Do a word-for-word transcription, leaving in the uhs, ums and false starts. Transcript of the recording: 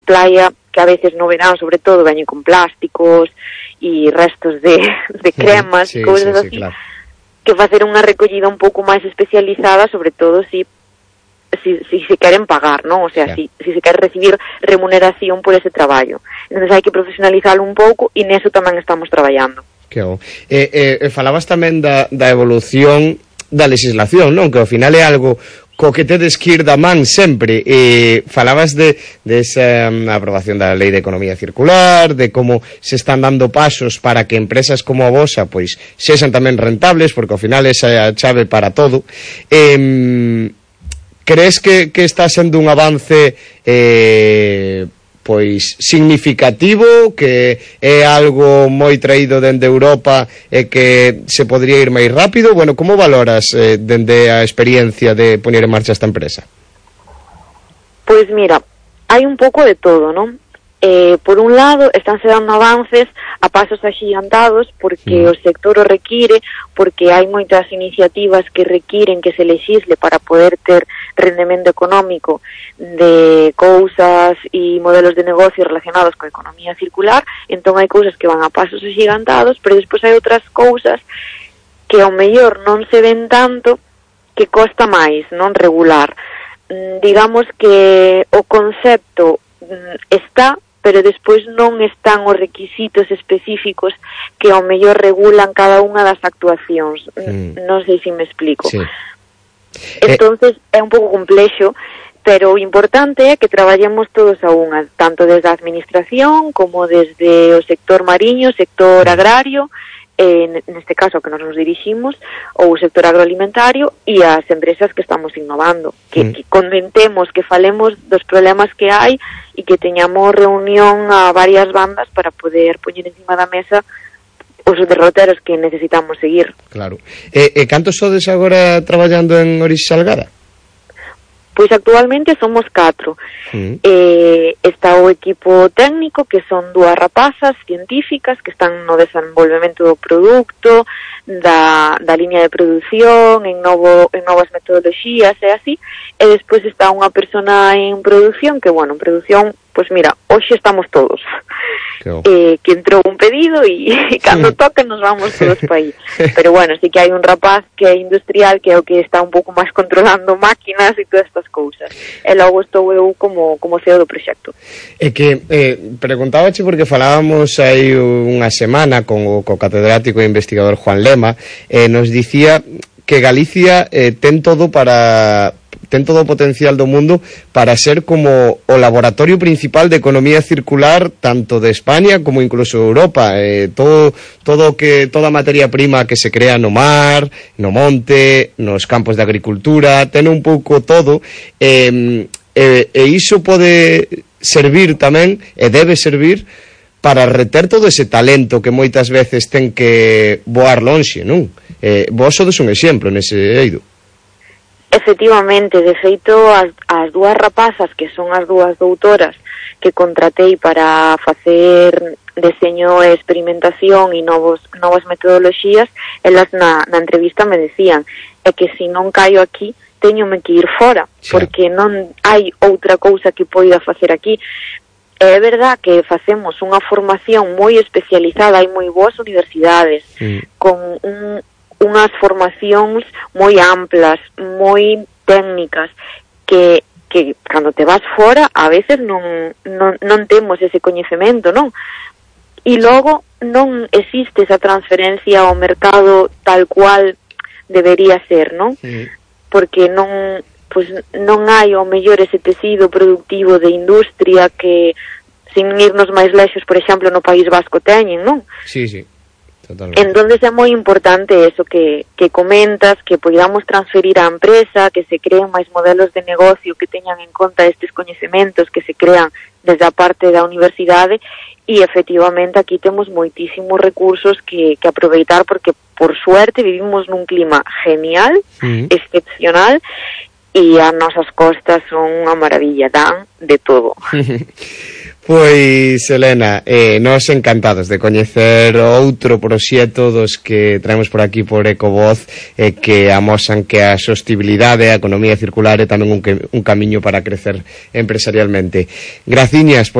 playa que a veces no verán, sobre todo, veñen con plásticos e restos de, de cremas e sí, cousas sí, así, sí, claro. Que facer unha recollida un pouco máis especializada, sobre todo si si, si se queren pagar, non? O sea, claro. si, si se quere recibir remuneración por ese traballo. Entón hai que profesionalizalo un pouco e neso tamén estamos traballando. Que bom. E, e, e falabas tamén da, da evolución da legislación, non? Que ao final é algo co que tedes que ir da man sempre. E falabas de, de esa um, aprobación da Lei de Economía Circular, de como se están dando pasos para que empresas como a vosa pois sexan tamén rentables, porque ao final esa é a chave para todo. Eh, crees que, que está sendo un avance eh, pois significativo, que é algo moi traído dende Europa e que se podría ir máis rápido? Bueno, como valoras eh, dende a experiencia de poñer en marcha esta empresa? Pois mira, hai un pouco de todo, non? Eh, por un lado, estánse dando avances a pasos axiantados porque mm. o sector o require, porque hai moitas iniciativas que requiren que se legisle para poder ter rendemento económico de cousas e modelos de negocio relacionados con a economía circular. Entón hai cousas que van a pasos axigantados, pero despois hai outras cousas que ao mellor non se ven tanto, que costa máis non regular. Mm, digamos que o concepto mm, está, pero despois non están os requisitos específicos que ao mellor regulan cada unha das actuacións. Mm. Non sei se me explico. Sí. Entonces eh... é un pouco complexo, pero o importante é que traballemos todos a unha, tanto desde a administración como desde o sector mariño, sector agrario, eh, neste caso que nos nos diriximos, ou o sector agroalimentario e as empresas que estamos innovando, que, mm. que comentemos, que falemos dos problemas que hai e que teñamos reunión a varias bandas para poder poñer encima da mesa os derroteros que necesitamos seguir. Claro. E, e cantos sodes agora traballando en Orixe Salgada? Pois actualmente somos catro. Mm. Eh, está o equipo técnico, que son dúas rapazas científicas que están no desenvolvemento do produto, da, da línea de produción, en, novo, en novas metodoloxías e así, e despois está unha persona en produción, que bueno, en produción, pois mira, hoxe estamos todos. Eh, que entrou un pedido e, e cando toque nos vamos todos para aí. Pero bueno, sí que hai un rapaz que é industrial, que é o que está un pouco máis controlando máquinas e todas estas cousas. E logo estou eu como, como C E O do proxecto. É que eh, preguntábache porque falábamos hai unha semana con o co catedrático e investigador Juan Lema, e eh, nos dicía que Galicia eh, ten todo para... ten todo o potencial do mundo para ser como o laboratorio principal de economía circular tanto de España como incluso Europa. Eh, todo todo que toda a materia prima que se crea no mar, no monte, nos campos de agricultura, ten un pouco todo, eh, e, e iso pode servir tamén, e debe servir, para reter todo ese talento que moitas veces ten que voar lonxe, non? Eh, vos sodes un exemplo nese eido. Efectivamente, de feito, as, as dúas rapazas, que son as dúas doutoras que contratei para facer deseño e experimentación e novos, novas metodoloxías, elas na, na entrevista me decían é que se non caio aquí, teñome que ir fora, sí. Porque non hai outra cousa que poida facer aquí. É verdad que facemos unha formación moi especializada, hai moi boas universidades, mm. con un unhas formacións moi amplas, moi técnicas, que, que cando te vas fora a veces non, non, non temos ese coñecemento, non? E logo non existe esa transferencia ao mercado tal cual debería ser, non? Sí. Porque non, pues, non hai ao mellor ese tecido productivo de industria que, sin irnos máis lexos, por exemplo, no País Vasco teñen, non? Sí, sí. Totalmente. Entonces é moi importante eso que, que comentas, que podamos transferir á empresa, que se creen máis modelos de negocio que teñan en conta estes coñecementos que se crean desde a parte da universidade, e efectivamente aquí temos moitísimos recursos que, que aproveitar, porque por suerte vivimos nun clima genial, uh-huh. excepcional, e as nosas costas son unha maravilla, dan de todo. Pois, Elena, eh, nos encantados de coñecer outro proxecto dos que traemos por aquí por Ecovoz, eh, que amosan que a sostibilidade, a economía circular é tamén un, que, un camiño para crecer empresarialmente. Graciñas.